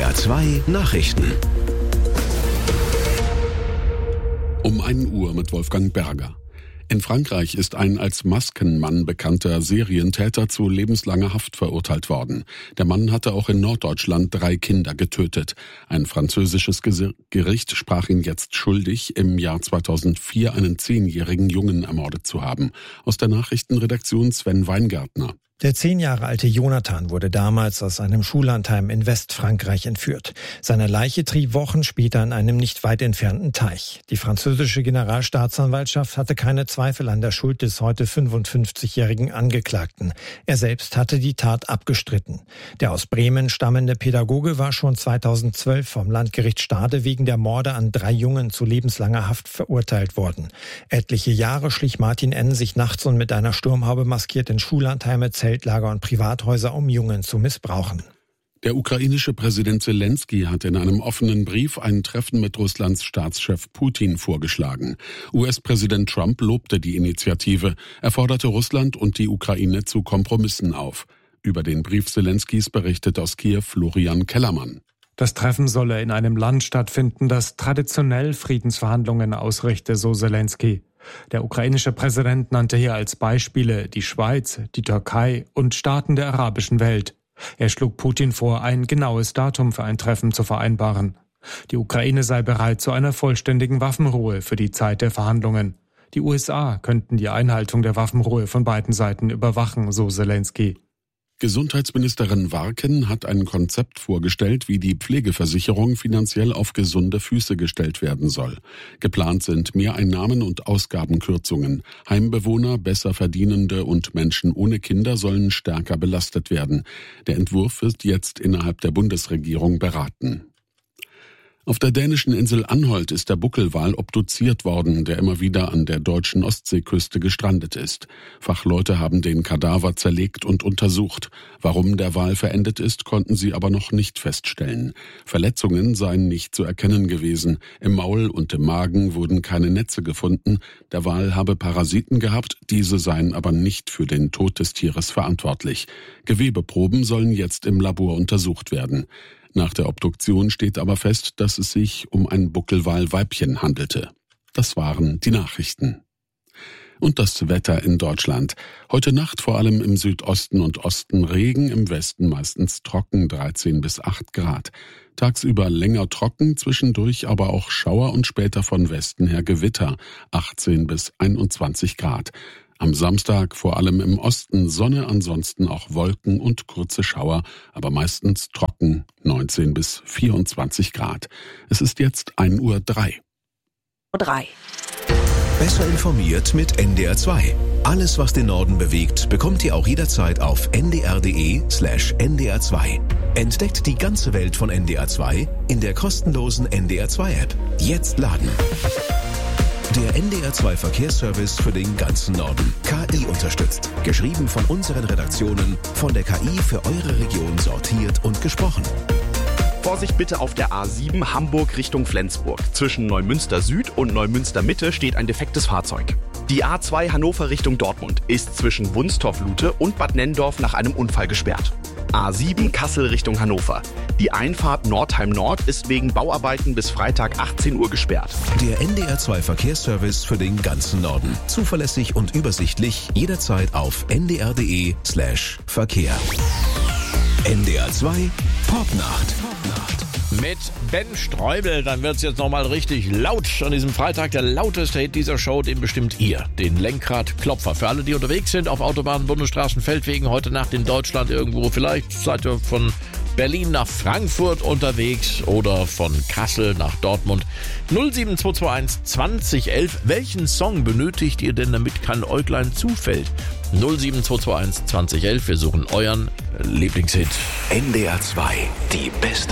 NDR 2 Nachrichten. Um 1 Uhr mit Wolfgang Berger. In Frankreich ist ein als Maskenmann bekannter Serientäter zu lebenslanger Haft verurteilt worden. Der Mann hatte auch in Norddeutschland 3 Kinder getötet. Ein französisches Gericht sprach ihn jetzt schuldig, im Jahr 2004 einen 10-jährigen Jungen ermordet zu haben. Aus der Nachrichtenredaktion Sven Weingärtner. Der 10 Jahre alte Jonathan wurde damals aus einem Schullandheim in Westfrankreich entführt. Seine Leiche trieb Wochen später in einem nicht weit entfernten Teich. Die französische Generalstaatsanwaltschaft hatte keine Zweifel an der Schuld des heute 55-jährigen Angeklagten. Er selbst hatte die Tat abgestritten. Der aus Bremen stammende Pädagoge war schon 2012 vom Landgericht Stade wegen der Morde an 3 Jungen zu lebenslanger Haft verurteilt worden. Etliche Jahre schlich Martin N. sich nachts und mit einer Sturmhaube maskiert in Schullandheime, Zeltlager und Privathäuser, um Jungen zu missbrauchen. Der ukrainische Präsident Zelensky hat in einem offenen Brief ein Treffen mit Russlands Staatschef Putin vorgeschlagen. US-Präsident Trump lobte die Initiative. Er forderte Russland und die Ukraine zu Kompromissen auf. Über den Brief Zelenskys berichtet aus Kiew Florian Kellermann. Das Treffen solle in einem Land stattfinden, das traditionell Friedensverhandlungen ausrichte, so Zelensky. Der ukrainische Präsident nannte hier als Beispiele die Schweiz, die Türkei und Staaten der arabischen Welt. Er schlug Putin vor, ein genaues Datum für ein Treffen zu vereinbaren. Die Ukraine sei bereit zu einer vollständigen Waffenruhe für die Zeit der Verhandlungen. Die USA könnten die Einhaltung der Waffenruhe von beiden Seiten überwachen, so Zelensky. Gesundheitsministerin Warken hat ein Konzept vorgestellt, wie die Pflegeversicherung finanziell auf gesunde Füße gestellt werden soll. Geplant sind Mehreinnahmen und Ausgabenkürzungen. Heimbewohner, besser Verdienende und Menschen ohne Kinder sollen stärker belastet werden. Der Entwurf wird jetzt innerhalb der Bundesregierung beraten. Auf der dänischen Insel Anholt ist der Buckelwal obduziert worden, der immer wieder an der deutschen Ostseeküste gestrandet ist. Fachleute haben den Kadaver zerlegt und untersucht. Warum der Wal verendet ist, konnten sie aber noch nicht feststellen. Verletzungen seien nicht zu erkennen gewesen. Im Maul und im Magen wurden keine Netze gefunden. Der Wal habe Parasiten gehabt, diese seien aber nicht für den Tod des Tieres verantwortlich. Gewebeproben sollen jetzt im Labor untersucht werden. Nach der Obduktion steht aber fest, dass es sich um ein Buckelwalweibchen handelte. Das waren die Nachrichten. Und das Wetter in Deutschland. Heute Nacht vor allem im Südosten und Osten Regen, im Westen meistens trocken, 13 bis 8 Grad. Tagsüber länger trocken, zwischendurch aber auch Schauer und später von Westen her Gewitter, 18 bis 21 Grad. Am Samstag vor allem im Osten Sonne, ansonsten auch Wolken und kurze Schauer, aber meistens trocken, 19 bis 24 Grad. Es ist jetzt 1:03 Uhr. Besser informiert mit NDR 2. Alles, was den Norden bewegt, bekommt ihr auch jederzeit auf ndr.de/NDR 2. Entdeckt die ganze Welt von NDR 2 in der kostenlosen NDR 2 App. Jetzt laden. Der NDR 2 Verkehrsservice für den ganzen Norden. KI unterstützt. Geschrieben von unseren Redaktionen, von der KI für eure Region sortiert und gesprochen. Vorsicht bitte auf der A7 Hamburg Richtung Flensburg. Zwischen Neumünster Süd und Neumünster Mitte steht ein defektes Fahrzeug. Die A2 Hannover Richtung Dortmund ist zwischen Wunstorf-Lute und Bad Nenndorf nach einem Unfall gesperrt. A7 Kassel Richtung Hannover. Die Einfahrt Nordheim Nord ist wegen Bauarbeiten bis Freitag 18 Uhr gesperrt. Der NDR 2 Verkehrsservice für den ganzen Norden. Zuverlässig und übersichtlich, jederzeit auf ndr.de/Verkehr. NDR 2 Popnacht. Mit Ben Streubel, dann wird's jetzt nochmal richtig laut an diesem Freitag. Der lauteste Hit dieser Show, den bestimmt ihr, den Lenkradklopfer. Für alle, die unterwegs sind auf Autobahnen, Bundesstraßen, Feldwegen, heute Nacht in Deutschland irgendwo. Vielleicht seid ihr von Berlin nach Frankfurt unterwegs oder von Kassel nach Dortmund. 07221 2011. Welchen Song benötigt ihr denn, damit kein Äuglein zufällt? 07221 2011. Wir suchen euren Lieblingshit. NDR 2, die beste